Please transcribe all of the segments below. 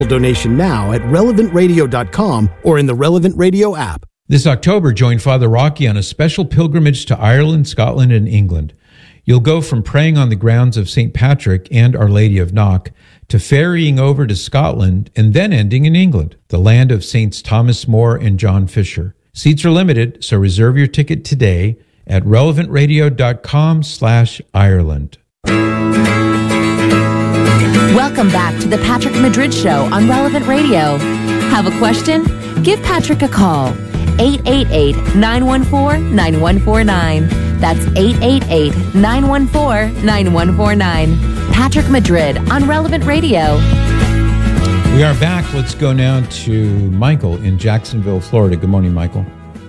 donation now at relevantradio.com or in the Relevant Radio app. This October, join Father Rocky on a special pilgrimage to Ireland, Scotland, and England. You'll go from praying on the grounds of St. Patrick and Our Lady of Knock to ferrying over to Scotland and then ending in England, the land of Saints Thomas More and John Fisher. Seats are limited, so reserve your ticket today at relevantradio.com/Ireland. Welcome back to the Patrick Madrid Show on Relevant Radio. Have a question? Give Patrick a call. 888-914-9149. That's 888-914-9149. Patrick Madrid on Relevant Radio. We are back. Let's go now to Michael in Jacksonville, Florida. Good morning, Michael.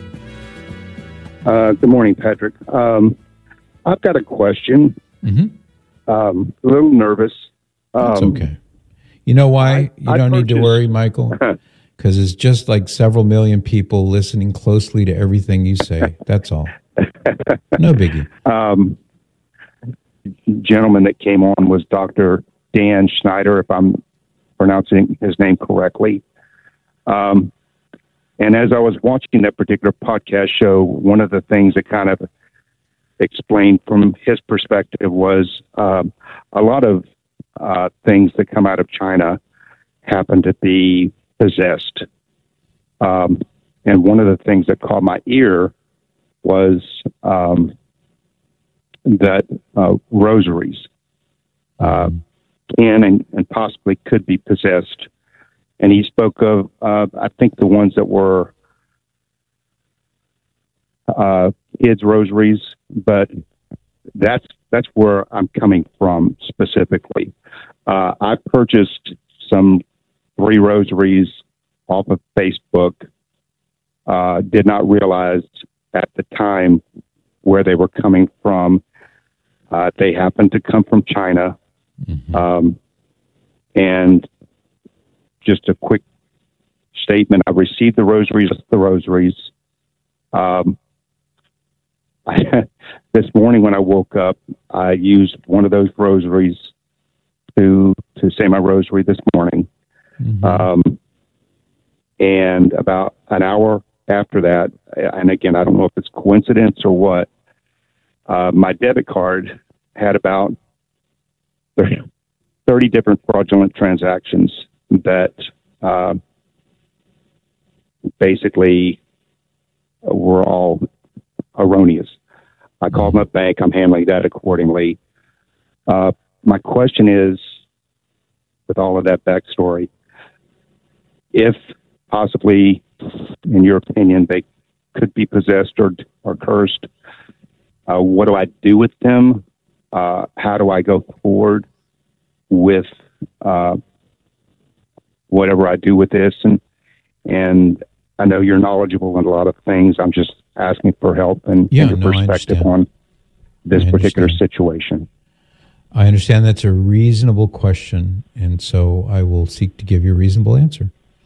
Good morning, Patrick. I've got a question. A little nervous. That's okay. You know why? You don't need to worry, Michael, because it's just like several million people listening closely to everything you say. That's all. No biggie. Gentleman that came on was Dr. Dan Schneider, if I'm pronouncing his name correctly. And as I was watching that particular podcast show, one of the things that kind of explained from his perspective was a lot of things that come out of China happen to be possessed. And one of the things that caught my ear was that rosaries can and possibly could be possessed. And he spoke of, I think, the ones that were kids' rosaries, but that's where I'm coming from specifically. I purchased some 3 rosaries off of Facebook. Did not realize at the time where they were coming from. They happened to come from China. And just a quick statement, I received the rosaries. This morning when I woke up, I used one of those rosaries to say my rosary this morning. And about an hour after that, and again, I don't know if it's coincidence or what, my debit card had about 30 different fraudulent transactions that basically were all erroneous. I called my bank. I'm handling that accordingly. My question is, with all of that backstory, if possibly, in your opinion, they could be possessed or cursed, what do I do with them? How do I go forward with whatever I do with this? And I know you're knowledgeable in a lot of things. I'm just asking for help and your perspective on this particular situation. I understand that's a reasonable question, and so I will seek to give you a reasonable answer.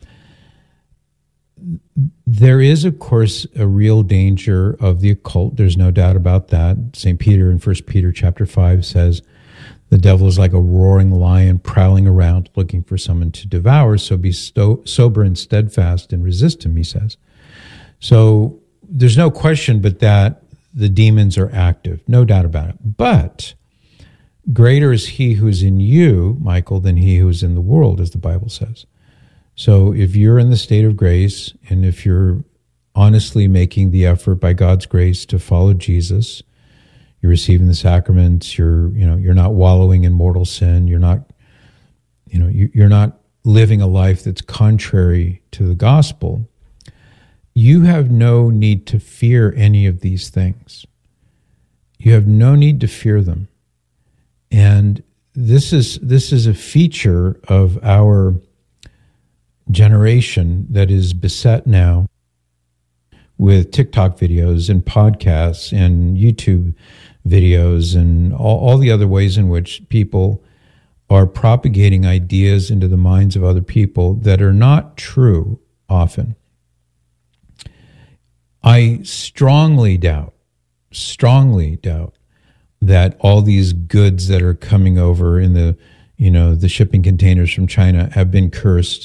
There is, of course, a real danger of the occult. There's no doubt about that. St. Peter in 1 Peter chapter 5 says, the devil is like a roaring lion prowling around looking for someone to devour, so be sober and steadfast and resist him, he says. So there's no question but that the demons are active, no doubt about it. But greater is he who's in you, Michael, than he who's in the world, as the Bible says. So if you're in the state of grace, and if you're honestly making the effort by God's grace to follow Jesus, you're receiving the sacraments, you're not wallowing in mortal sin, you're not living a life that's contrary to the gospel, you have no need to fear any of these things. You have no need to fear them. And this is a feature of our generation that is beset now with TikTok videos and podcasts and YouTube videos and all the other ways in which people are propagating ideas into the minds of other people that are not true often. I strongly doubt that all these goods that are coming over in the the shipping containers from China have been cursed